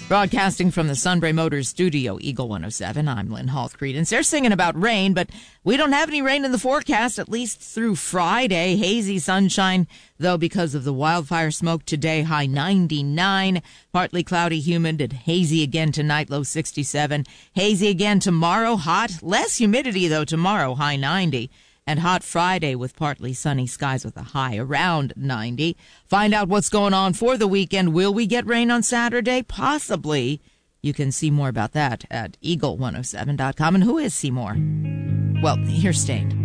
Broadcasting from the Sunbury Motors studio, Eagle 107, I'm Lynn Halth-Credence. They're singing about rain, but we don't have any rain in the forecast, at least through Friday. Hazy sunshine, though, because of the wildfire smoke today, high 99. Partly cloudy, humid, and hazy again tonight, low 67. Hazy again tomorrow, hot. Less humidity, though, tomorrow, high 90. And hot Friday with partly sunny skies with a high around 90. Find out what's going on for the weekend. Will we get rain on Saturday? Possibly. You can see more about that at eagle107.com. And who is Seymour? Well, here's Stained.